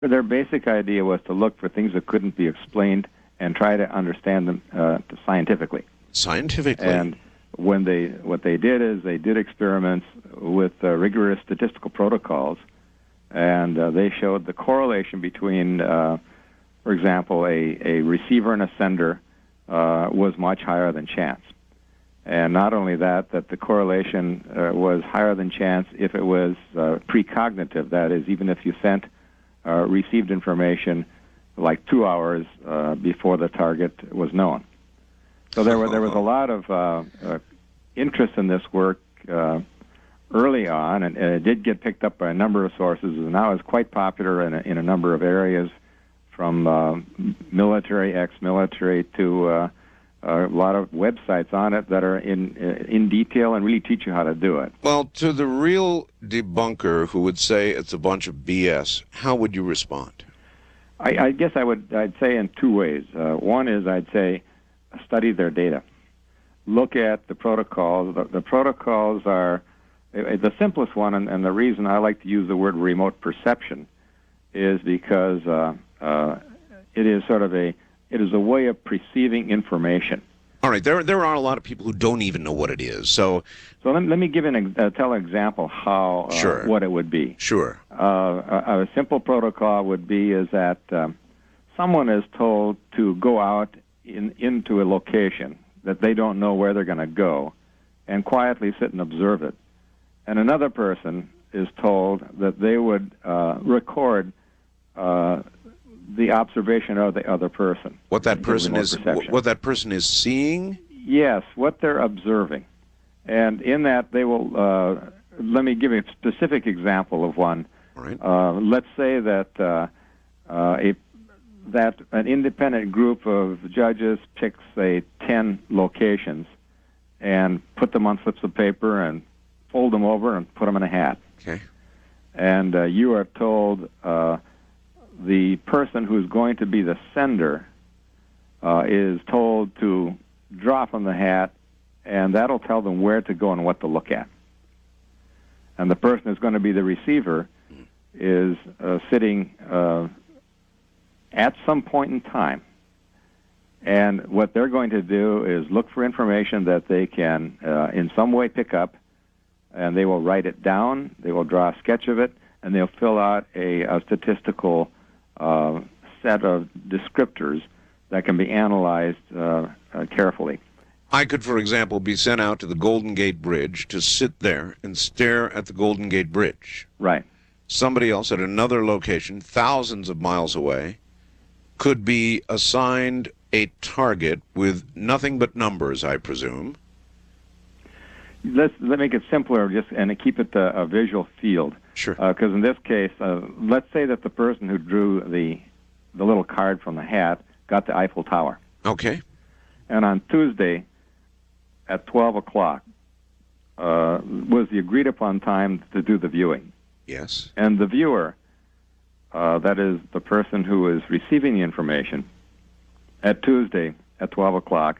Their basic idea was to look for things that couldn't be explained and try to understand them scientifically. Scientifically. And what they did is they did experiments with rigorous statistical protocols, and they showed the correlation between, for example, a receiver and a sender was much higher than chance. And not only that the correlation was higher than chance if it was precognitive, that is, even if you received information like 2 hours before the target was known. So there was a lot of interest in this work early on, and it did get picked up by a number of sources, and now it's quite popular in a number of areas, from military, ex-military, to a lot of websites on it that are in detail and really teach you how to do it. Well, to the real debunker who would say it's a bunch of BS, how would you respond? I guess I'd say in two ways. One is I'd say study their data. Look at the protocols. The protocols are the simplest one, and the reason I like to use the word remote perception is because it is a way of perceiving information. All right, there are a lot of people who don't even know what it is. So let me give tell an example how sure. What it would be. Sure. A simple protocol would be is that someone is told to go out into a location that they don't know where they're going to go, and quietly sit and observe it. And another person is told that they would record the observation of the other person. What that person is seeing? Yes, what they're observing. And in that they will, let me give you a specific example of one. All right. Let's say that that an independent group of judges picks, say, 10 locations and put them on slips of paper and fold them over and put them in a hat. Okay. And you are told the person who's going to be the sender is told to draw from the hat, and that'll tell them where to go and what to look at. And the person who's going to be the receiver is sitting at some point in time. And what they're going to do is look for information that they can in some way pick up, and they will write it down, they will draw a sketch of it, and they'll fill out a statistical set of descriptors that can be analyzed carefully. I could, for example, be sent out to the Golden Gate Bridge to sit there and stare at the Golden Gate Bridge. Right. Somebody else at another location, thousands of miles away, could be assigned a target with nothing but numbers, I presume. Let's make it simpler, and keep it a visual field. Sure. Because in this case, let's say that the person who drew the little card from the hat got the Eiffel Tower. Okay. And on Tuesday at 12 o'clock was the agreed-upon time to do the viewing. Yes. And the viewer, that is the person who is receiving the information, at Tuesday at 12 o'clock,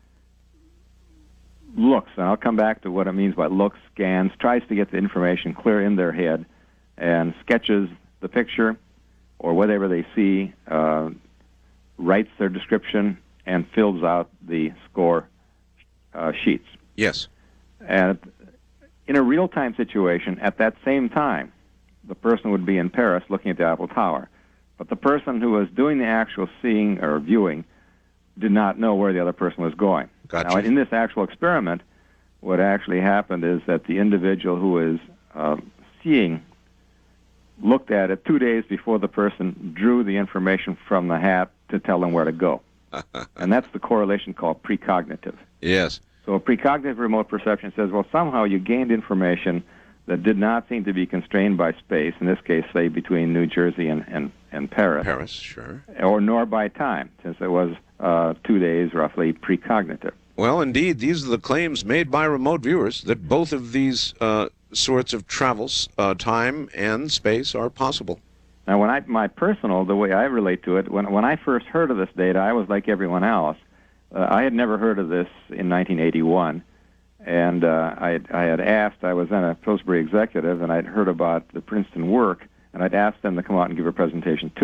looks, and I'll come back to what it means by looks, scans, tries to get the information clear in their head, and sketches the picture or whatever they see, writes their description, and fills out the score sheets. Yes. And in a real-time situation, at that same time, the person would be in Paris looking at the Eiffel Tower. But the person who was doing the actual seeing or viewing did not know where the other person was going. Gotcha. Now, in this actual experiment, what actually happened is that the individual who is seeing looked at it 2 days before the person drew the information from the hat to tell them where to go. And that's the correlation called precognitive. Yes. So precognitive remote perception says, well, somehow you gained information that did not seem to be constrained by space, in this case, say, between New Jersey and Paris. Paris, sure. Or nor by time, since it was 2 days roughly precognitive. Well, indeed, these are the claims made by remote viewers that both of these sorts of travels, time and space, are possible. Now, the way I relate to it, when I first heard of this data, I was like everyone else. I had never heard of this in 1981, and I had asked, I was then a Pillsbury executive, and I'd heard about the Princeton work, and I'd ask them to come out and give a presentation to